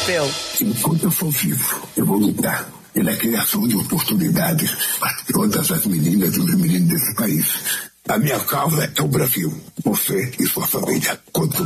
europeu? Enquanto eu for vivo, eu vou lutar pela criação de oportunidades para todas as meninas e os meninos desse país. A minha causa é o Brasil. Você e sua família.